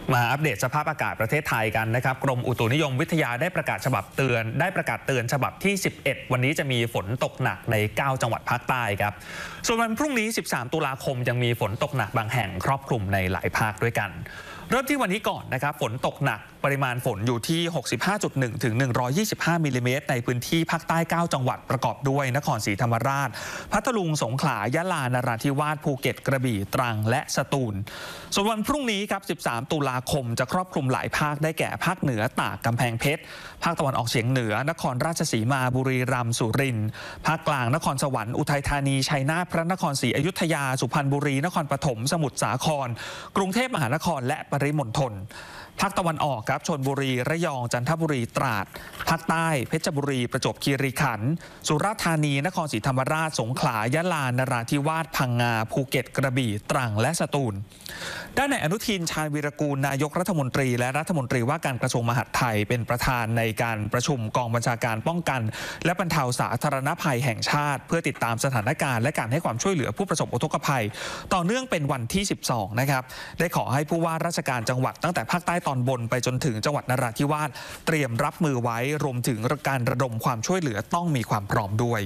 มาอัปเดตสภาพอากาศประเทศไทยกันนะครับกรมอุตุนิยมวิทยาได้ประกาศฉบับเตือนฉบับที่ 11 วันนี้จะมีฝนตกหนักใน 9 จังหวัดภาคใต้ครับส่วนวันพรุ่งนี้ 13 ตุลาคมยังมีฝนตกหนักบางแห่งครอบคลุมในหลายภาคด้วยกันเริ่มที่วันนี้ก่อนนะครับฝนตกหนักปริมาณฝนอยู่ที่ 65.1 ถึง 125 มิลลิเมตรในพื้นที่ภาคใต้ 9 จังหวัดประกอบด้วยนครศรีธรรมราชพัทลุงสงขลายะลานราธิวาสภูเก็ตกระบี่ตรังและสตูลส่วนวันพรุ่งนี้ครับ 13 ตุลาคมจะครอบคลุมหลายภาคได้แก่ภาคเหนือตากกำแพงเพชรภาคตะวันออกเฉียงเหนือนครราชสีมาบุรีรัมย์สุรินทร์ภาคกลางนครสวรรค์อุทัยธานีชัยนาทพระนครศรีอยุธยาสุพรรณบุรีนครปฐมสมุทรสาครกรุงเทพมหานครและปริมณฑลภาคตะวันออกครับชลบุรีระยองจันทบุรีตราดภาคใต้เพชรบุรีประจวบคีรีขันธ์สุราษฎร์ธานีนครศรีธรรมราชสงขลายะลานราธิวาสพังงาภูเก็ตกระบี่ตรังและสตูลด้านนายอนุทินชาญวีรกูลนายกรัฐมนตรีและรัฐมนตรีว่าการกระทรวงมหาดไทยเป็นประธานในการประชุมกองบัญชาการป้องกันและบรรเทาสาธารณภัยแห่งชาติเพื่อติดตามสถานการณ์และการให้ความช่วยเหลือผู้ประสบอุทกภัยต่อเนื่องเป็นวันที่ 12 นะครับได้ขอให้ผู้ว่าราชการจังหวัดตั้งแต่ภาคใต้ตอนบนไปจนถึงจังหวัดนราธิวาสเตรียมรับมือไว้รวมถึงการระดมความช่วยเหลือต้องมีความพร้อมด้วย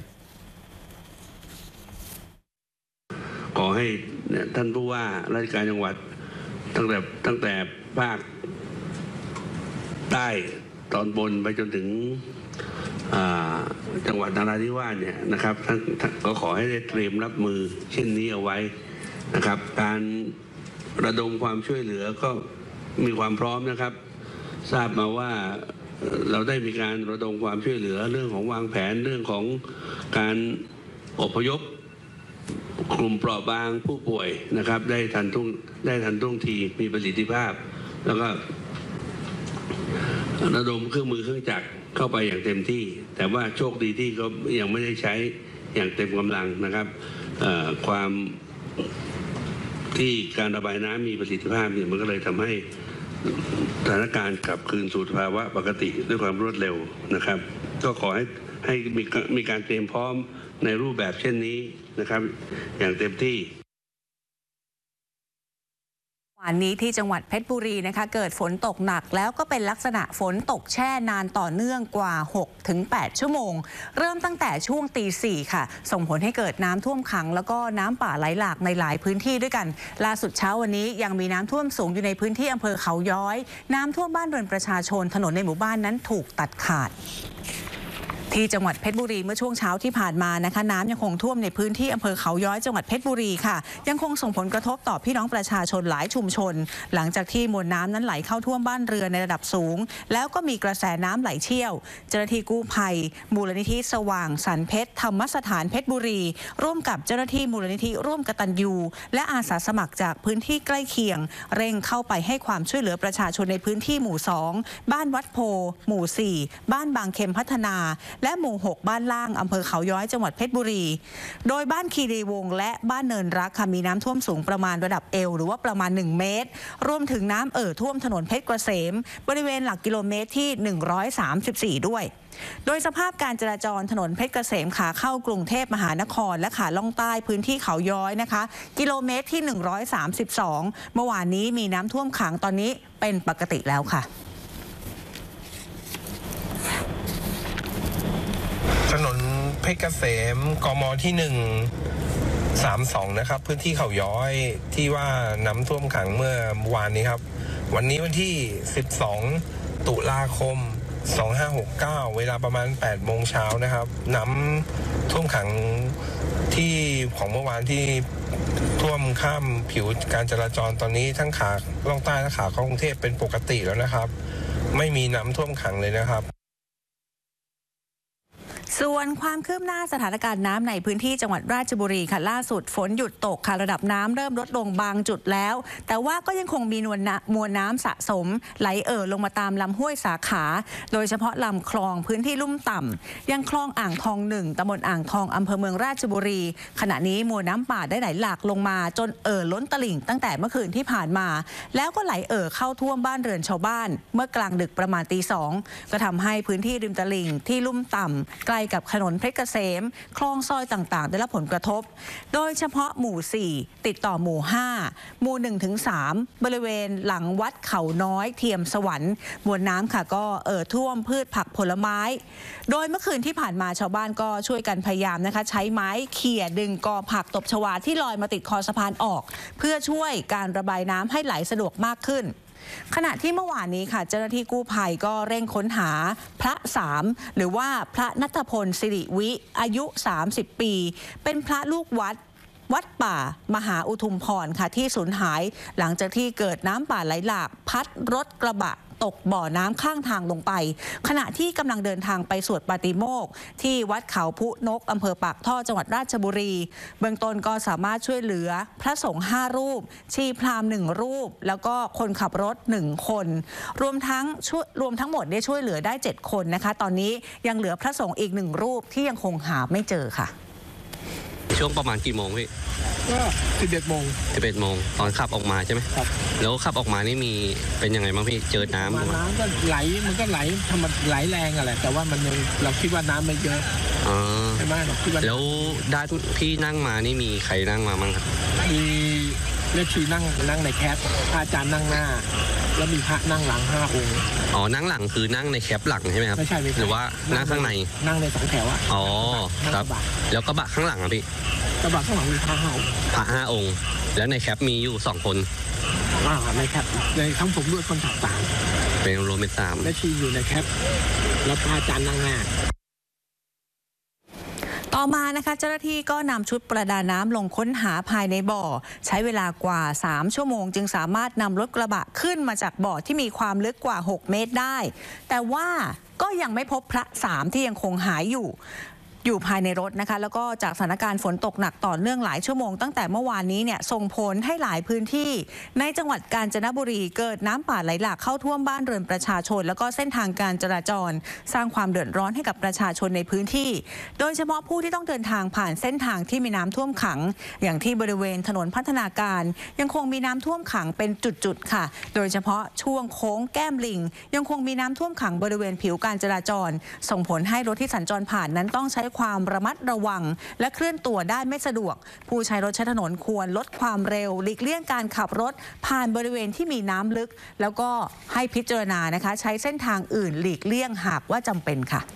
ขอให้ท่านผู้ว่าราชการจังหวัดตั้งแต่ภาคใต้ตอนบนไปจนถึงจังหวัดนราธิวาสเนี่ยนะครับท่านก็ขอให้ได้เตรียมรับมือเช่นนี้เอาไว้นะครับการระดมความช่วยเหลือก็มีความพร้อมนะครับทราบมาว่าเราได้มีการระดมความช่วยเหลือเรื่องของวางแผนเรื่องของการอพยพกลุ่มเปราะบางผู้ป่วยนะครับได้ทันท่วงทีมีประสิทธิภาพแล้วก็ระดมเครื่องมือเครื่องจักรเข้าไปอย่างเต็มที่แต่ว่าโชคดีที่เขายังไม่ได้ใช้อย่างเต็มกำลังนะครับความที่การระบายน้ำมีประสิทธิภาพเนี่ยมันก็เลยทำให้สถานการณ์กลับคืนสู่สภาวะปกติด้วยความรวดเร็วนะครับก็ขอให้มีการเตรียมพร้อมในรูปแบบเช่นนี้นะครับอย่างเต็มที่วันนี้ที่จังหวัดเพชรบุรีนะคะเกิดฝนตกหนักแล้วก็เป็นลักษณะฝนตกแช่นานต่อเนื่องกว่า 6-8 ชั่วโมงเริ่มตั้งแต่ช่วงตี 4ค่ะส่งผลให้เกิดน้ำท่วมขังแล้วก็น้ำป่าไหลหลากในหลายพื้นที่ด้วยกันล่าสุดเช้าวันนี้ยังมีน้ำท่วมสูงอยู่ในพื้นที่อำเภอเขาย้อยน้ำท่วมบ้านเรือนประชาชนถนนในหมู่บ้านนั้นถูกตัดขาดที่จังหวัดเพชรบุรีเมื่อช่วงเช้าที่ผ่านมานะคะน้ำยังคงท่วมในพื้นที่อำเภอเขาย้อยจังหวัดเพชรบุรีค่ะยังคงส่งผลกระทบต่อพี่น้องประชาชนหลายชุมชนหลังจากที่มวลน้ำนั้นไหลเข้าท่วมบ้านเรือนในระดับสูงแล้วก็มีกระแสน้ำไหลเชี่ยวเจ้าหน้าที่กู้ภัยมูลนิธิสว่างสรรเพชรธรรมสถานเพชรบุรีร่วมกับเจ้าหน้าที่มูลนิธิร่วมกตัญญูและอาสาสมัครจากพื้นที่ใกล้เคียงเร่งเข้าไปให้ความช่วยเหลือประชาชนในพื้นที่หมู่ 2บ้านวัดโพหมู่ 4บ้านบางเข็มพัฒนาและหมู่ 6บ้านล่างอำเภอเขาย้อยจังหวัดเพชรบุรีโดยบ้านคีรีวงศ์และบ้านเนินรักค่ะมีน้ำท่วมสูงประมาณระดับเอวหรือว่าประมาณ1 เมตรรวมถึงน้ำท่วมถนนเพชรเกษมบริเวณหลักกิโลเมตรที่134ด้วยโดยสภาพการจราจรถนนเพชรเกษมขาเข้ากรุงเทพมหานครและขาล่องใต้พื้นที่เขาย้อยนะคะกิโลเมตรที่132เมื่อวานนี้มีน้ำท่วมขังตอนนี้เป็นปกติแล้วค่ะถนนเพชรเกษมกมที่132นะครับพื้นที่เขาย้อยที่ว่าน้ำท่วมขังเมื่อวานนี้ครับวันนี้วันที่12ตุลาคม2569เวลาประมาณ8 โมงเช้านะครับน้ำท่วมขังที่ของเมื่อวานที่ท่วมข้ามผิวการจราจรตอนนี้ทั้งขาล่องใต้และขาเข้ากรุงเทพเป็นปกติแล้วนะครับไม่มีน้ำท่วมขังเลยนะครับส่วนความคืบหน้าสถานการณ์น้ำในพื้นที่จังหวัดราชบุรีค่ะล่าสุดฝนหยุดตกค่ะระดับน้ำเริ่มลดลงบางจุดแล้วแต่ว่าก็ยังคงมีมวลน้ำสะสมไหลลงมาตามลำห้วยสาขาโดยเฉพาะลำคลองพื้นที่ลุ่มต่ำยังคลองอ่างทอง1ตำบลอ่างทองอำเภอเมืองราชบุรีขณะนี้มวลน้ำป่าได้ไหลหลากลงมาจนล้นตลิ่งตั้งแต่เมื่อคืนที่ผ่านมาแล้วก็ไหลเข้าท่วมบ้านเรือนชาวบ้านเมื่อกลางดึกประมาณตี 2ก็ทำให้พื้นที่ริมตลิ่งที่ลุ่มต่ำใกล้ล้กับถนนเพชรเกษมคลองซอยต่างๆได้รับผลกระทบโดยเฉพาะหมู่ 4 ติดต่อหมู่ 5 หมู่ 1-3 บริเวณหลังวัดเขาน้อยเทียมสวรรค์มวลน้ำค่ะก็ท่วมพืชผักผลไม้โดยเมื่อคืนที่ผ่านมาชาวบ้านก็ช่วยกันพยายามนะคะใช้ไม้เขี่ยดึงกอผักตบชวาที่ลอยมาติดคอสะพานออกเพื่อช่วยการระบายน้ำให้ไหลสะดวกมากขึ้นขณะที่เมื่อวานนี้ค่ะเจ้าหน้าที่กู้ภัยก็เร่งค้นหาพระสามหรือว่าพระณัฐพลสิริวิอายุ30 ปีเป็นพระลูกวัดป่ามหาอุทุมพรค่ะที่สูญหายหลังจากที่เกิดน้ำป่าไหลหลากพัดรถกระบะตกบ่อน้ำข้างทางลงไปขณะที่กำลังเดินทางไปสวดปาติโมกข์ที่วัดเขาพุนกอำเภอปากท่อจังหวัดราชบุรีเบื้องต้นก็สามารถช่วยเหลือพระสงฆ์5 รูปชีพราหมณ์1 รูปแล้วก็คนขับรถ1 คนรวมทั้งหมดได้ช่วยเหลือได้7 คนนะคะตอนนี้ยังเหลือพระสงฆ์อีก1 รูปที่ยังคงหาไม่เจอค่ะช่วงประมาณกี่โมงพี่ก็11 โมงตอนขับออกมาใช่ไหมครับแล้วขับออกมานี่มีเป็นยังไงบ้างพี่เจอน้ำก็ไหลมันก็ไหลทำมันไหลแรงอะไรแต่ว่ามันยังเราคิดว่าน้ำไม่เยอะใช่ไหมเราคิดว่าแล้วด้านพี่นั่งมานี่มีใครนั่งมาบ้างครับมีเลือดชีนั่งในแคปอาจารย์นั่งหน้าแล้วมีพระนั่งหลัง5 องค์นั่งหลังคือนั่งในแคปหลังใช่ไหมครับไม่ใช่หรือว่านั่งข้างในนั่งใน2 แถวครับแล้วกระบะข้างหลังอ่ะพี่กระบะข้างหลังมีพระ5 องค์แล้วในแคปมีอยู่2 คนในแคปในทั้งผมด้วยคนต่างๆเป็นรวมเป็น3 และชีอยู่ในแคปแล้วพระอาจารย์นั่งหน้าต่อมานะคะเจ้าหน้าที่ก็นำชุดประดาน้ำลงค้นหาภายในบ่อใช้เวลากว่า3 ชั่วโมงจึงสามารถนำรถกระบะขึ้นมาจากบ่อที่มีความลึกกว่า6 เมตรได้แต่ว่าก็ยังไม่พบพระ3ที่ยังคงหายอยู่ภายในรถนะคะแล้วก็จากสถานการณ์ฝนตกหนักต่อเนื่องหลายชั่วโมงตั้งแต่เมื่อวานนี้เนี่ยส่งผลให้หลายพื้นที่ในจังหวัดกาญจนบุรีเกิดน้ำป่าไหลหลากเข้าท่วมบ้านเรือนประชาชนแล้วก็เส้นทางการจราจรสร้างความเดือดร้อนให้กับประชาชนในพื้นที่โดยเฉพาะผู้ที่ต้องเดินทางผ่านเส้นทางที่มีน้ำท่วมขังอย่างที่บริเวณถนนพัฒนาการยังคงมีน้ำท่วมขังเป็นจุดๆค่ะโดยเฉพาะช่วงโค้งแก้มลิงยังคงมีน้ำท่วมขังบริเวณผิวการจราจรส่งผลให้รถที่สัญจรผ่านนั้นต้องใช้ความระมัดระวังและเคลื่อนตัวได้ไม่สะดวกผู้ใช้รถใช้ถนนควรลดความเร็วหลีกเลี่ยงการขับรถผ่านบริเวณที่มีน้ำลึกแล้วก็ให้พิจารณานะคะใช้เส้นทางอื่นหลีกเลี่ยงหากว่าจำเป็นค่ะ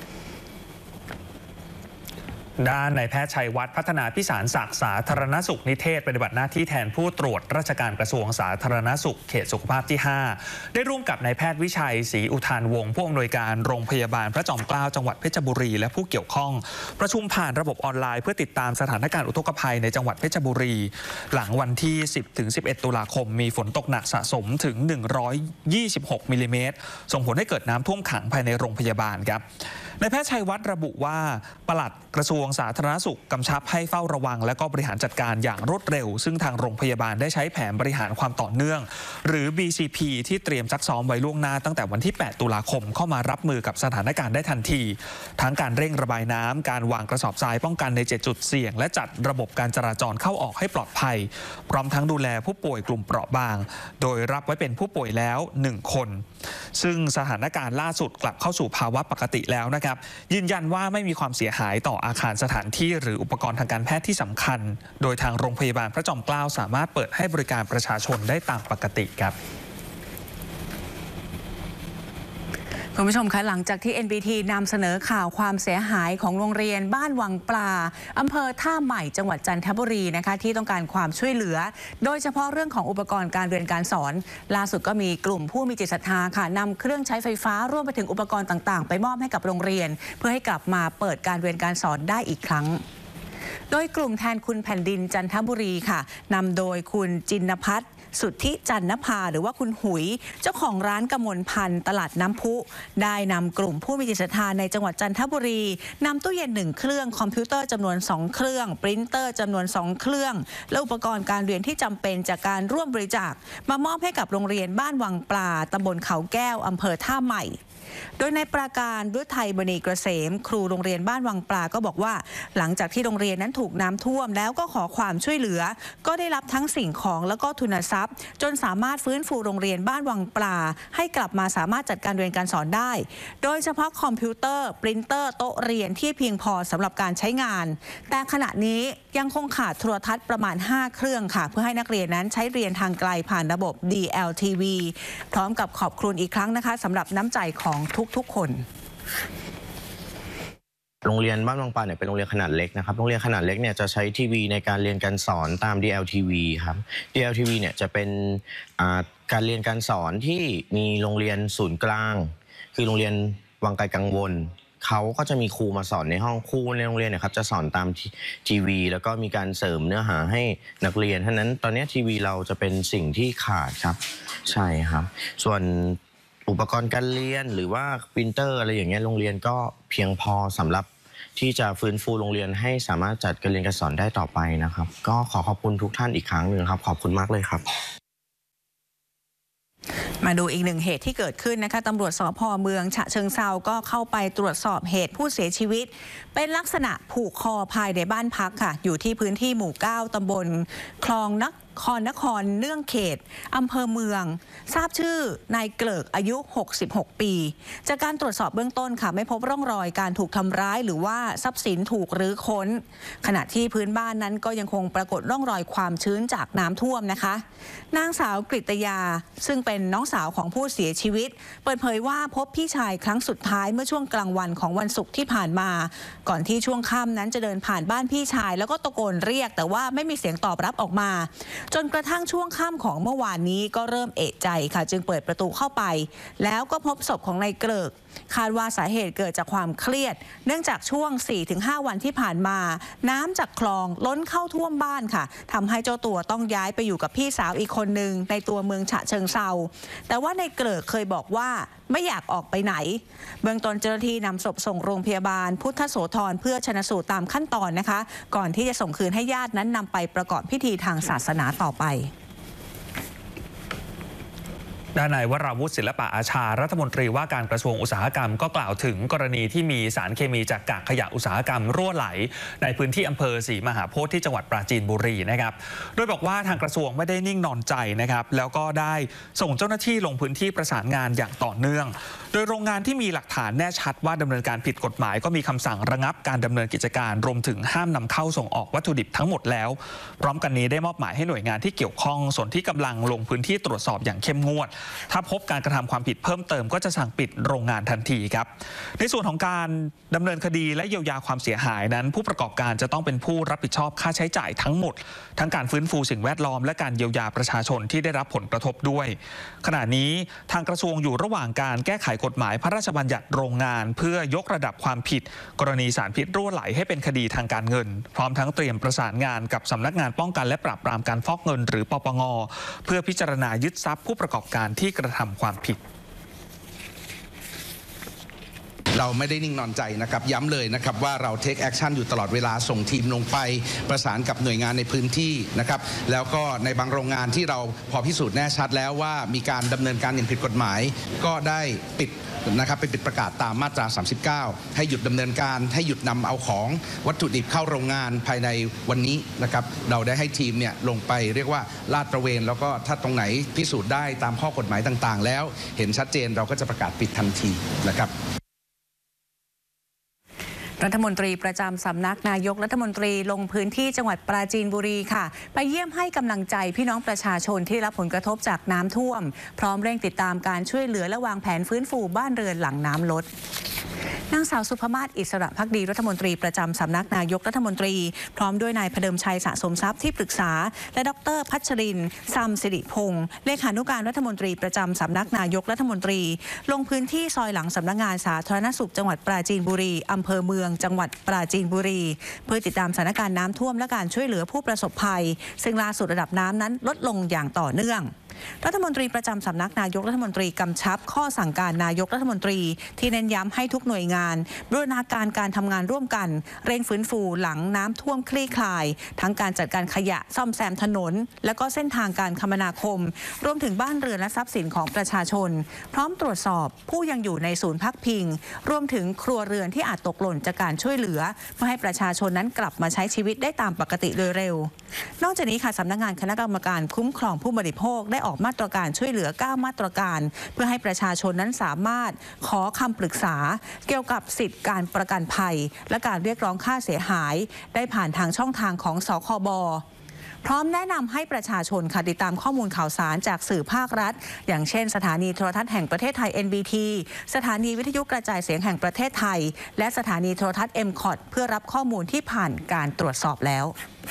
ด้านนายแพทย์ชัยวัฒน์พัฒนาพิสารศักดิ์สาธารณสุขนิเทศปฏิบัติหน้าที่แทนผู้ตรวจราชการกระทรวงสาธารณสุขเขตสุขภาพที่ 5ได้ร่วมกับนายแพทย์วิชัยศรีอุทานวงศ์ผู้อำนวยการโรงพยาบาลพระจอมเกล้าจังหวัดเพชรบุรีและผู้เกี่ยวข้องประชุมผ่านระบบออนไลน์เพื่อติดตามสถานการณ์อุทกภัยในจังหวัดเพชรบุรีหลังวันที่ 10-11 ตุลาคมมีฝนตกหนักสะสมถึง126 มิลลิเมตรส่งผลให้เกิดน้ำท่วมขังภายในโรงพยาบาลครับนายแพทย์ชัยวัฒน์ระบุว่าปลัดกระทรวงสาธารณสุขกำชับให้เฝ้าระวังและก็บริหารจัดการอย่างรวดเร็วซึ่งทางโรงพยาบาลได้ใช้แผนบริหารความต่อเนื่องหรือ BCP ที่เตรียมซักซ้อมไว้ล่วงหน้าตั้งแต่วันที่ 8 ตุลาคมเข้ามารับมือกับสถานการณ์ได้ทันทีทั้งการเร่งระบายน้ำการวางกระสอบทรายป้องกันใน7 จุดเสี่ยงและจัดระบบการจราจรเข้าออกให้ปลอดภัยพร้อมทั้งดูแลผู้ป่วยกลุ่มเปราะบางโดยรับไว้เป็นผู้ป่วยแล้ว1 คนซึ่งสถานการณ์ล่าสุดกลับเข้าสู่ภาวะปกติแล้วนะครับยืนยันว่าไม่มีความเสียหายต่ออาคารสถานที่หรืออุปกรณ์ทางการแพทย์ที่สำคัญโดยทางโรงพยาบาลพระจอมเกล้าสามารถเปิดให้บริการประชาชนได้ตามปกติครับคุณผู้ชมคะหลังจากที่ NBT นำเสนอข่าวความเสียหายของโรงเรียนบ้านวังปลาอำเภอท่าใหม่จังหวัดจันทบุรีนะคะที่ต้องการความช่วยเหลือโดยเฉพาะเรื่องของอุปกรณ์การเรียนการสอนล่าสุดก็มีกลุ่มผู้มีจิตศรัทธาค่ะนำเครื่องใช้ไฟฟ้าร่วมไปถึงอุปกรณ์ต่างๆไปมอบให้กับโรงเรียนเพื่อให้กลับมาเปิดการเรียนการสอนได้อีกครั้งโดยกลุ่มแทนคุณแผ่นดินจันทบุรีค่ะนำโดยคุณจินภัทรสุทธิจันนภาหรือว่าคุณหุยเจ้าของร้านกมลพันธ์ตลาดน้ำพุได้นำกลุ่มผู้มีจิตศรัทธาในจังหวัดจันทบุรีนำตู้เย็น1 เครื่องคอมพิวเตอร์จำนวน2 เครื่องปรินเตอร์จำนวน2 เครื่องและอุปกรณ์การเรียนที่จำเป็นจากการร่วมบริจาคมามอบให้กับโรงเรียนบ้านวังปลาตำบลเขาแก้วอำเภอท่าใหม่โดยในปราการฤทัยมณีเกษมครูโรงเรียนบ้านวังปลาก็บอกว่าหลังจากที่โรงเรียนนั้นถูกน้ำท่วมแล้วก็ขอความช่วยเหลือก็ได้รับทั้งสิ่งของแล้วก็ทุนทรัพย์ทรัพย์จนสามารถฟื้นฟูโรงเรียนบ้านวังปลาให้กลับมาสามารถจัดการเรียนการสอนได้โดยเฉพาะคอมพิวเตอร์ปรินเตอร์โต๊ะเรียนที่เพียงพอสำหรับการใช้งานแต่ขณะนี้ยังคงขาดโทรทัศน์ประมาณ5เครื่องค่ะเพื่อให้นักเรียนนั้นใช้เรียนทางไกลผ่านระบบ DLTV พร้อมกับขอบคุณอีกครั้งนะคะสำหรับน้ำใจของทุกๆคนโรงเรียนบ้านวังปลาเนี่ยเป็นโรงเรียนขนาดเล็กนะครับโรงเรียนขนาดเล็กเนี่ยจะใช้ทีวีในการเรียนการสอนตาม DLTV ครับ DLTV เนี่ยจะเป็นการเรียนการสอนที่มีโรงเรียนศูนย์กลางคือโรงเรียนวังไกลกังวลเขาก็จะมีครูมาสอนในห้องครูในโรงเรียนเนี่ยครับจะสอนตามทีวีแล้วก็มีการเสริมเนื้อหาให้นักเรียนฉะนั้นตอนนี้ทีวีเราจะเป็นสิ่งที่ขาดครับใช่ครับส่วนอุปกรณ์การเรียนหรือว่าปรินเตอร์อะไรอย่างเงี้ยโรงเรียนก็เพียงพอสำหรับที่จะฟื้นฟูโรงเรียนให้สามารถจัดการเรียนการสอนได้ต่อไปนะครับก็ขอขอบคุณทุกท่านอีกครั้งหนึ่งครับขอบคุณมากเลยครับมาดูอีกหนึ่งเหตุที่เกิดขึ้นนะคะตำรวจสภ.เมืองฉะเชิงเทราก็เข้าไปตรวจสอบเหตุผู้เสียชีวิตเป็นลักษณะผูกคอภายในบ้านพักค่ะอยู่ที่พื้นที่หมู่ 9 ตำบลคลองนครเนื่องเขตอำเภอเมืองทราบชื่อนายเกลิกอายุ66ปีจากการตรวจสอบเบื้องต้นค่ะไม่พบร่องรอยการถูกทำร้ายหรือว่าทรัพย์สินถูกรื้อค้นขณะที่พื้นบ้านนั้นก็ยังคงปรากฏร่องรอยความชื้นจากน้ำท่วมนะคะนางสาวกฤตยาซึ่งเป็นน้องสาวของผู้เสียชีวิตเปิดเผยว่าพบพี่ชายครั้งสุดท้ายเมื่อช่วงกลางวันของวันศุกร์ที่ผ่านมาก่อนที่ช่วงค่ำนั้นจะเดินผ่านบ้านพี่ชายแล้วก็ตะโกนเรียกแต่ว่าไม่มีเสียงตอบรับออกมาจนกระทั่งช่วงค่ำของเมื่อวานนี้ก็เริ่มเอะใจค่ะจึงเปิดประตูเข้าไปแล้วก็พบศพของนายเกลิกคาดว่าสาเหตุเกิดจากความเครียดเนื่องจากช่วง 4-5 วันที่ผ่านมาน้ำจากคลองล้นเข้าท่วมบ้านค่ะทำให้เจ้าตัวต้องย้ายไปอยู่กับพี่สาวอีกคนนึงในตัวเมืองฉะเชิงเทราแต่ว่านายเกลิกเคยบอกว่าไม่อยากออกไปไหนเบื้องต้นเจ้าหน้าที่นำศพส่งโรงพยาบาลพุทธโสธรเพื่อชันสูตรตามขั้นตอนนะคะก่อนที่จะส่งคืนให้ญาตินั้นนำไปประกอบพิธีทางศาสนาต่อไปด้านนายวราวุฒิศิลปะอาชารัฐมนตรีว่าการกระทรวงอุตสาหกรรมก็กล่าวถึงกรณีที่มีสารเคมีจากกากขยะอุตสาหกรรมรั่วไหลในพื้นที่อำเภอศรีมหาโพธิ์ที่จังหวัดปราจีนบุรีนะครับโดยบอกว่าทางกระทรวงไม่ได้นิ่งนอนใจนะครับแล้วก็ได้ส่งเจ้าหน้าที่ลงพื้นที่ประสานงานอย่างต่อเนื่องโดยโรงงานที่มีหลักฐานแน่ชัดว่าดำเนินการผิดกฎหมายก็มีคำสั่งระงับการดำเนินกิจการรวมถึงห้ามนำเข้าส่งออกวัตถุดิบทั้งหมดแล้วพร้อมกันนี้ได้มอบหมายให้หน่วยงานที่เกี่ยวข้องส่วนที่กำลังลงพื้นที่ตรวจสอบอย่างเข้มงวดถ้าพบการกระทำความผิดเพิ่มเติมก็จะสั่งปิดโรงงานทันทีครับในส่วนของการดำเนินคดีและเยียวยาความเสียหายนั้นผู้ประกอบการจะต้องเป็นผู้รับผิดชอบค่าใช้จ่ายทั้งหมดทั้งการฟื้นฟูสิ่งแวดล้อมและการเยียวยาประชาชนที่ได้รับผลกระทบด้วยขณะนี้ทางกระทรวงอยู่ระหว่างการแก้ไขกฎหมายพระราชบัญญัติโรงงานเพื่อยกระดับความผิดกรณีสารพิษรั่วไหลให้เป็นคดีทางการเงินพร้อมทั้งเตรียมประสานงานกับสำนักงานป้องกันและปราบปรามการฟอกเงินหรือปปง.เพื่อพิจารณายึดทรัพย์ผู้ประกอบการที่กระทำความผิดเราไม่ได้นิ่งนอนใจนะครับย้ำเลยนะครับว่าเราเทคแอคชั่นอยู่ตลอดเวลาส่งทีมลงไปประสานกับหน่วยงานในพื้นที่นะครับแล้วก็ในบางโรงงานที่เราพอพิสูจน์แน่ชัดแล้วว่ามีการดำเนินการอย่างผิดกฎหมายก็ได้ปิดนะครับไปปิดประกาศตามมาตรา 39ให้หยุดดำเนินการให้หยุดนำเอาของวัตถุดิบเข้าโรงงานภายในวันนี้นะครับเราได้ให้ทีมเนี่ยลงไปเรียกว่าลาดตระเวนแล้วก็ถ้าตรงไหนพิสูจน์ได้ตามข้อกฎหมายต่างๆแล้วเห็นชัดเจนเราก็จะประกาศปิดทันทีนะครับรัฐมนตรีประจำสำนักนายกรัฐมนตรีลงพื้นที่จังหวัดปราจีนบุรีค่ะไปเยี่ยมให้กำลังใจพี่น้องประชาชนที่รับผลกระทบจากน้ำท่วมพร้อมเร่งติดตามการช่วยเหลือและวางแผนฟื้นฟูบ้านเรือนหลังน้ำลดนางสาวสุภมาศอิสระภักดีรัฐมนตรีประจำสำนักนายกรัฐมนตรีพร้อมด้วยนายพเดิมชัยสะสมทรัพย์ที่ปรึกษาและดร.พัชรินทร์ซัมสิริพงศ์เลขานุการรัฐมนตรีประจำสำนักนายกรัฐมนตรีลงพื้นที่ซอยหลังสำนักงานสาธารณสุขจังหวัดปราจีนบุรีอำเภอเมืองจังหวัดปราจีนบุรีเพื่อติดตามสถานการณ์น้ำท่วมและการช่วยเหลือผู้ประสบภัยซึ่งล่าสุดระดับน้ำนั้นลดลงอย่างต่อเนื่องรัฐมนตรีประจำสำนักนายกรัฐมนตรีกำชับข้อสั่งการนายกรัฐมนตรีที่เน้นย้ำให้ทุกหน่วยงานบูรณาการการทำงานร่วมกันเร่งฟื้นฟูหลังน้ำท่วมคลี่คลายทั้งการจัดการขยะซ่อมแซมถนนและก็เส้นทางการคมนาคมรวมถึงบ้านเรือนและทรัพย์สินของประชาชนพร้อมตรวจสอบผู้ยังอยู่ในศูนย์พักพิงรวมถึงครัวเรือนที่อาจตกหล่นจากการช่วยเหลือเพื่อให้ประชาชนนั้นกลับมาใช้ชีวิตได้ตามปกติโดยเร็วนอกจากนี้ค่ะสำนักงานคณะกรรมการคุ้มครองผู้บริโภคได้ออกมาตรการช่วยเหลือ9มาตรการเพื่อให้ประชาชนนั้นสามารถขอคำปรึกษาเกี่ยวกับสิทธิการประกันภัยและการเรียกร้องค่าเสียหายได้ผ่านทางช่องทางของสคบ.พร้อมแนะนำให้ประชาชนค่ะติดตามข้อมูลข่าวสารจากสื่อภาครัฐอย่างเช่นสถานีโทรทัศน์แห่งประเทศไทย NBT สถานีวิทยุกระจายเสียงแห่งประเทศไทยและสถานีโทรทัศน์ MCOT เพื่อรับข้อมูลที่ผ่านการตรวจสอบแล้ว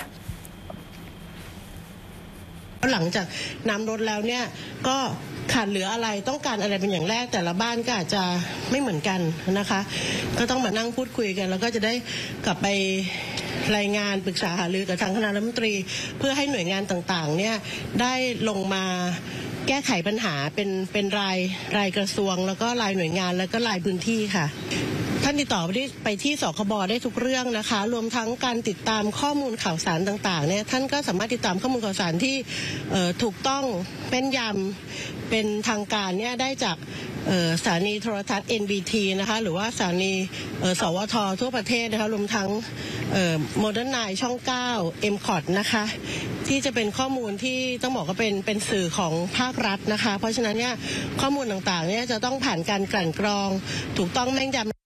หลังจากน้ำลดแล้วเนี่ยก็ขาดเหลืออะไรต้องการอะไรเป็นอย่างแรกแต่ละบ้านก็อาจจะไม่เหมือนกันนะคะก็ต้องมานั่งพูดคุยกันแล้วก็จะได้กลับไปรายงานปรึกษาหารือกับทางคณะรัฐมนตรีเพื่อให้หน่วยงานต่างๆเนี่ยได้ลงมาแก้ไขปัญหาเป็นรายกระทรวงแล้วก็รายหน่วยงานแล้วก็รายพื้นที่ค่ะท่านติดต่อไปที่สคบ.ได้ทุกเรื่องนะคะรวมทั้งการติดตามข้อมูลข่าวสารต่างๆเนี่ยท่านก็สามารถติดตามข้อมูลข่าวสารที่ถูกต้องเป็นยำเป็นทางการเนี่ยได้จากสถานีโทรทัศน์ NBT นะคะหรือว่าสถานีสวท.ทั่วประเทศนะคะรวมทั้งModern 9 ช่อง 9 MCOT นะคะที่จะเป็นข้อมูลที่ต้องบอกว่าเป็นสื่อของภาครัฐนะคะเพราะฉะนั้นเนี่ยข้อมูลต่างๆเนี่ยจะต้องผ่านการกลั่นกรองถูกต้องแม่นยำ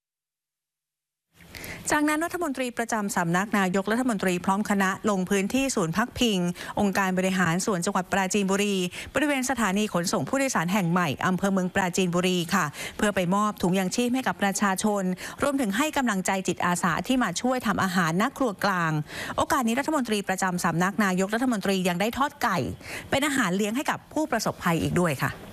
จากนั้นรัฐมนตรีประจำสำนักนายกรัฐมนตรีพร้อมคณะลงพื้นที่ศูนย์พักพิงองค์การบริหารส่วนจังหวัดปราจีนบุรีบริเวณสถานีขนส่งผู้โดยสารแห่งใหม่อำเภอเมืองปราจีนบุรีค่ะเพื่อไปมอบถุงยางชีพให้กับประชาชนรวมถึงให้กำลังใจจิตอาสาที่มาช่วยทำอาหารณครัวกลางโอกาสนี้รัฐมนตรีประจำสำนักนายกรัฐมนตรียังได้ทอดไก่เป็นอาหารเลี้ยงให้กับผู้ประสบภัยอีกด้วยค่ะ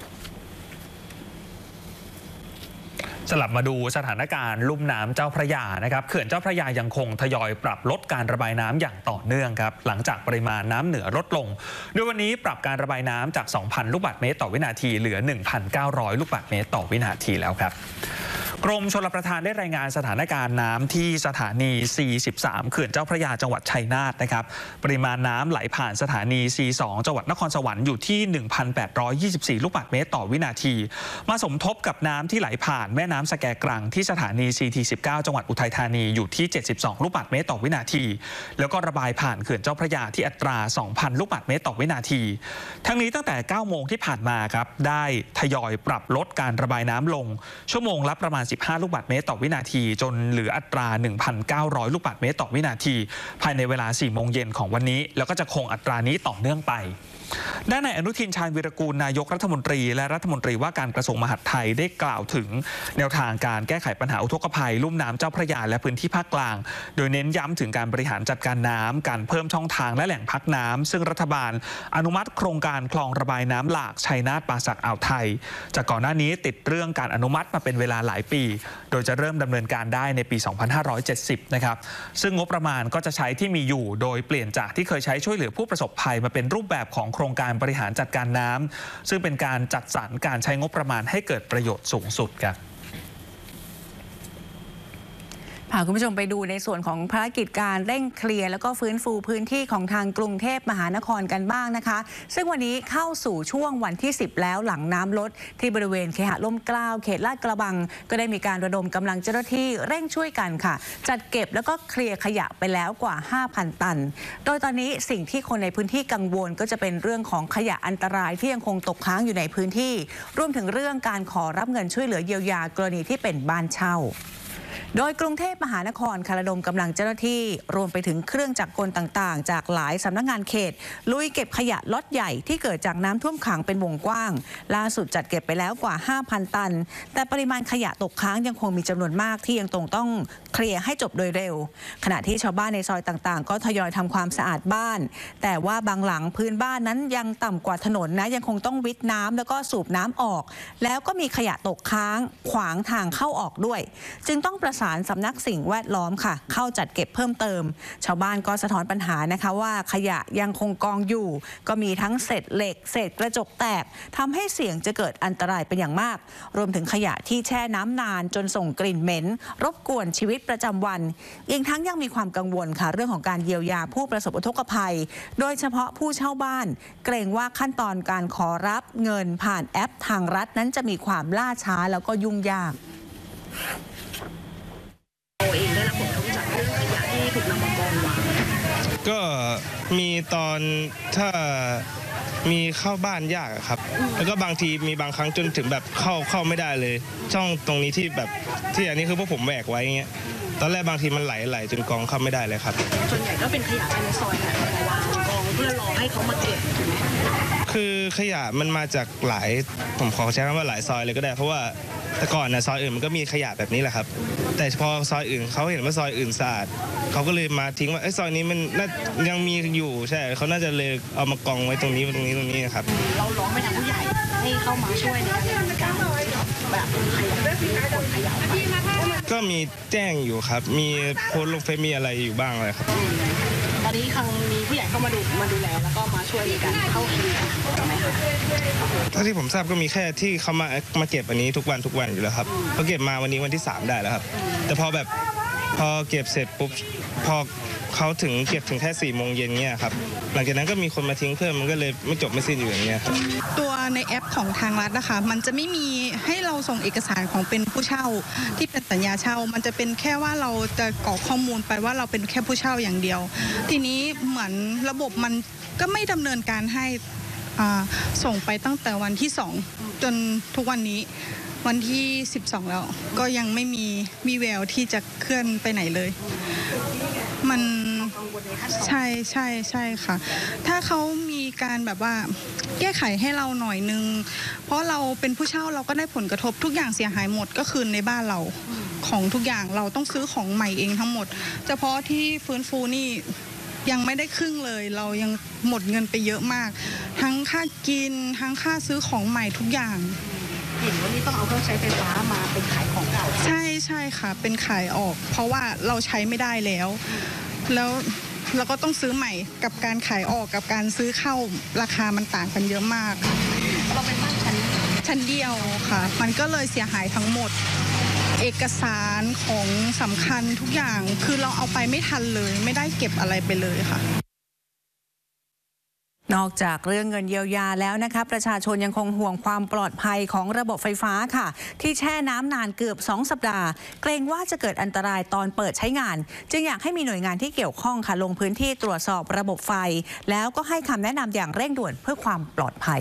สลับมาดูสถานการณ์ลุ่มน้ำเจ้าพระยานะครับเขื่อนเจ้าพระยายังคงทยอยปรับลดการระบายน้ำอย่างต่อเนื่องครับหลังจากปริมาณน้ำเหนือลดลงโดยวันนี้ปรับการระบายน้ำจาก 2,000 ลูกบาศก์เมตรต่อวินาทีเหลือ 1,900 ลูกบาศก์เมตรต่อวินาทีแล้วครับกรมชลประทานได้รายงานสถานการณ์น้ำที่สถานี C13 เขื่อนเจ้าพระยาจังหวัดชัยนาทนะครับปริมาณน้ำไหลผ่านสถานี C2 จังหวัดนครสวรรค์อยู่ที่ 1,824 ลูกบาศก์เมตรต่อวินาทีมาสมทบกับน้ำที่ไหลผ่านแม่น้ำสแกกรังที่สถานี CT19 จังหวัดอุทัยธานีอยู่ที่ 72 ลูกบาศก์เมตรต่อวินาทีแล้วก็ระบายผ่านเขื่อนเจ้าพระยาที่อัตรา 2,000 ลูกบาศก์เมตรต่อวินาทีทั้งนี้ตั้งแต่ 9 โมงที่ผ่านมาครับได้ทยอยปรับลดการระบายน้ำลงชั่วโมงละประมาณ15 ลูกบาศก์เมตรต่อวินาทีจนเหลืออัตรา 1,900 ลูกบาศก์เมตรต่อวินาทีภายในเวลา 4 โมงเย็นของวันนี้แล้วก็จะคงอัตรานี้ต่อเนื่องไปด้านนายอนุทินชาญวีรกูลนายกรัฐมนตรีและรัฐมนตรีว่าการกระทรวงมหาดไทยได้กล่าวถึงแนวทางการแก้ไขปัญหาอุทกภัยลุ่มน้ำเจ้าพระยาและพื้นที่ภาคกลางโดยเน้นย้ำถึงการบริหารจัดการน้ำการเพิ่มช่องทางและแหล่งพักน้ำซึ่งรัฐบาลอนุมัติโครงการคลองระบายน้ำหลากชัยนาทป่าสักอ่าวไทยจากก่อนหน้านี้ติดเรื่องการอนุมัติมาเป็นเวลาหลายปีโดยจะเริ่มดำเนินการได้ในปี 2570 นะครับซึ่งงบประมาณก็จะใช้ที่มีอยู่โดยเปลี่ยนจากที่เคยใช้ช่วยเหลือผู้ประสบภัยมาเป็นรูปแบบของโครงการบริหารจัดการน้ำซึ่งเป็นการจัดสรรการใช้งบประมาณให้เกิดประโยชน์สูงสุดครับพาคุณผู้ชมไปดูในส่วนของภารกิจการเร่งเคลียร์แล้วก็ฟื้นฟูพื้นที่ของทางกรุงเทพมหานครกันบ้างนะคะซึ่งวันนี้เข้าสู่ช่วงวันที่10แล้วหลังน้ำลดที่บริเวณเคหะร่มเกล้าเขตลาดกระบังก็ได้มีการระดมกำลังเจ้าหน้าที่เร่งช่วยกันค่ะจัดเก็บแล้วก็เคลียร์ขยะไปแล้วกว่า 5,000 ตันโดยตอนนี้สิ่งที่คนในพื้นที่กังวลก็จะเป็นเรื่องของขยะอันตรายที่ยังคงตกค้างอยู่ในพื้นที่รวมถึงเรื่องการขอรับเงินช่วยเหลือเยียวยากรณีที่เป็นบ้านเช่าโดยกรุงเทพมหานครระดมกำลังเจ้าหน้าที่รวมไปถึงเครื่องจักรกลต่างๆจากหลายสำนักงานเขตลุยเก็บขยะล็อตใหญ่ที่เกิดจากน้ำท่วมขังเป็นวงกว้างล่าสุดจัดเก็บไปแล้วกว่า 5,000 ตันแต่ปริมาณขยะตกค้างยังคงมีจำนวนมากที่ยังต้องเคลียร์ให้จบโดยเร็วขณะที่ชาวบ้านในซอยต่างๆก็ทยอยทำความสะอาดบ้านแต่ว่าบางหลังพื้นบ้านนั้นยังต่ำกว่าถนนนะยังคงต้องวิทน้ำแล้วก็สูบน้ำออกแล้วก็มีขยะตกค้างขวางทางเข้าออกด้วยจึงต้องประประสานสำนักสิ่งแวดล้อมค่ะเข้าจัดเก็บเพิ่มเติมชาวบ้านก็สะท้อนปัญหานะคะว่าขยะยังคงกองอยู่ก็มีทั้งเศษเหล็กเศษกระจกแตกทำให้เสี่ยงจะเกิดอันตรายเป็นอย่างมากรวมถึงขยะที่แช่น้ำนานจนส่งกลิ่นเหม็นรบกวนชีวิตประจำวันอีกทั้งยังมีความกังวลค่ะเรื่องของการเยียวยาผู้ประสบอุทกภัยโดยเฉพาะผู้เช่าบ้านเกรงว่าขั้นตอนการขอรับเงินผ่านแอปทางรัฐนั้นจะมีความล่าช้าแล้วก็ยุ่งยากตัวเองได้รับผลกระทบจากเรื่องขยะที่ถูกนำมากองวางก็มีตอนถ้ามีเข้าบ้านยากครับแล้วก็บางทีมีบางครั้งจนถึงแบบเข้าไม่ได้เลยช่องตรงนี้ที่แบบที่อันนี้คือพวกผมแหวกไว้เงี้ยตอนแรกบางทีมันไหลจนกองเข้าไม่ได้เลยครับส่วนใหญ่ก็เป็นขยะภายในซอยแหละมาวางกองเพื่อรอให้เขามาเก็บถูกไหมคือขยะมันมาจากหลายผมขอใช้คำว่าหลายซอยเลยก็ได้เพราะว่าแต่ก่อนนะซอยอื่นมันก็มีขยะแบบนี้แหละครับแต่พอซอยอื่นเขาเห็นว่าซอยอื่นสะอาดเขาก็เลยมาทิ้งว่าซอยนี้มันยังมีอยู่ใช่เขาน่าจะเลยเอามากองไว้ตรงนี้ครับเราร้องไปทางผู้ใหญ่ให้เข้ามาช่วยในการแบบขยะขนขยะก็มีแจ้งอยู่ครับมีโพสต์ลงเฟซมีอะไรอยู่บ้างเลยครับตอนนี้มีผู้ใหญ่เข้ามาดูแลแล้วก็มาช่วยในการเข้าเคลียร์ไหมคะเท่าที่ผมทราบก็มีแค่ที่เขามาเก็บอันนี้ทุกวันอยู่แล้วครับเขาเก็บมาวันนี้วันที่3ได้แล้วครับแต่พอเก็บเสร็จปุ๊บพอเขาถึงเก็บถึงแค่4 โมงเย็นเนี่ยครับหลังจากนั้นก็มีคนมาทิ้งเพิ่มมันก็เลยไม่จบไม่สิ้นอยู่อย่างเงี้ยครับตัวในแอปของทางรัฐนะคะมันจะไม่มีให้เราส่งเอกสารของเป็นผู้เช่าที่เป็นสัญญาเช่ามันจะเป็นแค่ว่าเราจะกรอกข้อมูลไปว่าเราเป็นแค่ผู้เช่าอย่างเดียวทีนี้เหมือนระบบมันก็ไม่ดำเนินการให้ส่งไปตั้งแต่วันที่2จนทุกวันนี้วันที่12แล้วก็ยังไม่มีวี่แววที่จะเคลื่อนไปไหนเลยมันใช่ค่ะถ้าเขามีการแบบว่าแก้ไขให้เราหน่อยนึงเพราะเราเป็นผู้เช่าเราก็ได้ผลกระทบทุกอย่างเสียหายหมดก็คือในบ้านเราของทุกอย่างเราต้องซื้อของใหม่เองทั้งหมดเฉพาะที่ฟื้นฟูนี่ยังไม่ได้ครึ่งเลยเรายังหมดเงินไปเยอะมากทั้งค่ากินทั้งค่าซื้อของใหม่ทุกอย่างเห็นว่านี่ต้องเอาเครื่องใช้ไฟฟ้ามาเป็นขายของเก่าใช่ค่ะเป็นขายออกเพราะว่าเราใช้ไม่ได้แล้วเราก็ต้องซื้อใหม่กับการขายออกกับการซื้อเข้าราคามันต่างกันเยอะมากเราเป็นบ้านชั้นเดียวค่ะมันก็เลยเสียหายทั้งหมดเอกสารของสำคัญทุกอย่างคือเราเอาไปไม่ทันเลยไม่ได้เก็บอะไรไปเลยค่ะนอกจากเรื่องเงินเยียวยาแล้วนะคะประชาชนยังคงห่วงความปลอดภัยของระบบไฟฟ้าค่ะที่แช่น้ำนานเกือบ2 สัปดาห์เกรงว่าจะเกิดอันตรายตอนเปิดใช้งานจึงอยากให้มีหน่วยงานที่เกี่ยวข้องค่ะลงพื้นที่ตรวจสอบระบบไฟแล้วก็ให้คำแนะนำอย่างเร่งด่วนเพื่อความปลอดภัย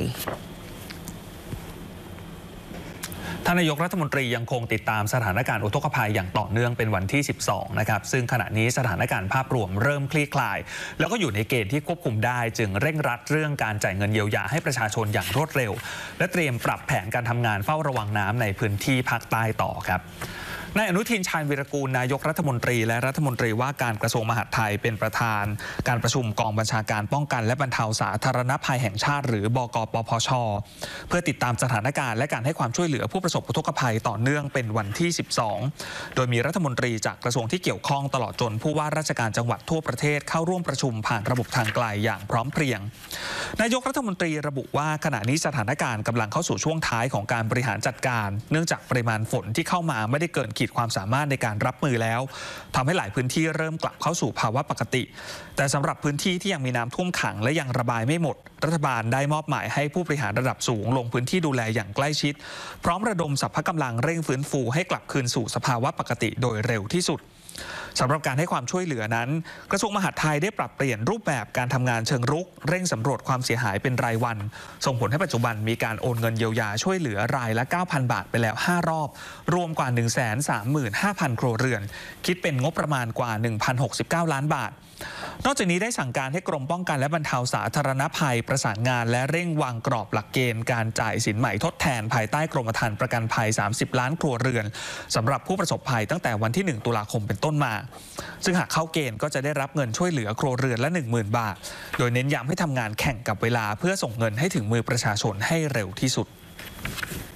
ท่านนายกรัฐมนตรียังคงติดตามสถานการณ์อุทกภัยอย่างต่อเนื่องเป็นวันที่12นะครับซึ่งขณะนี้สถานการณ์ภาพรวมเริ่มคลี่คลายแล้วก็อยู่ในเกณฑ์ที่ควบคุมได้จึงเร่งรัดเรื่องการจ่ายเงินเยียวยาให้ประชาชนอย่างรวดเร็วและเตรียมปรับแผนการทำงานเฝ้าระวังน้ำในพื้นที่ภาคใต้ต่อครับนายอนุทินชาญวีรกูลนายกรัฐมนตรีและรัฐมนตรีว่าการกระทรวงมหาดไทยเป็นประธานการประชุมกองบัญชาการป้องกันและบรรเทาสาธารณภัยแห่งชาติหรือบกปพช.เพื่อติดตามสถานการณ์และการให้ความช่วยเหลือผู้ประสบอุทกภัยต่อเนื่องเป็นวันที่12โดยมีรัฐมนตรีจากกระทรวงที่เกี่ยวข้องตลอดจนผู้ว่าราชการจังหวัดทั่วประเทศเข้าร่วมประชุมผ่านระบบทางไกลอย่างพร้อมเพรียงนายกรัฐมนตรีระบุว่าขณะนี้สถานการณ์กำลังเข้าสู่ช่วงท้ายของการบริหารจัดการเนื่องจากปริมาณฝนที่เข้ามาไม่ได้เกินขีดความสามารถในการรับมือแล้วทำให้หลายพื้นที่เริ่มกลับเข้าสู่ภาวะปกติแต่สำหรับพื้นที่ที่ยังมีน้ำท่วมขังและยังระบายไม่หมดรัฐบาลได้มอบหมายให้ผู้บริหารระดับสูงลงพื้นที่ดูแลอย่างใกล้ชิดพร้อมระดมสรรพกำลังเร่งฟื้นฟูให้กลับคืนสู่สภาวะปกติโดยเร็วที่สุดสำหรับการให้ความช่วยเหลือนั้นกระทรวงมหาดไทยได้ปรับเปลี่ยนรูปแบบการทำงานเชิงรุกเร่งสำรวจความเสียหายเป็นรายวันส่งผลให้ปัจจุบันมีการโอนเงินเยียวยาช่วยเหลือรายละ 9,000 บาทไปแล้ว5 รอบรวมกว่า 135,000 ครัวเรือนคิดเป็นงบประมาณกว่า 1,069 ล้านบาทนอกจากนี้ได้สั่งการให้กรมป้องกันและบรรเทาสาธารณภัยประสานงานและเร่งวางกรอบหลักเกณฑ์การจ่ายสินใหม่ทดแทนภายใต้กรมธรรม์ประกันภัย30 ล้านครัวเรือนสำหรับผู้ประสบภัยตั้งแต่วันที่1 ตุลาคมเป็นต้นมาซึ่งหากเข้าเกณฑ์ก็จะได้รับเงินช่วยเหลือครัวเรือนละ 10,000 บาทโดยเน้นย้ำให้ทำงานแข่งกับเวลาเพื่อส่งเงินให้ถึงมือประชาชนให้เร็วที่สุด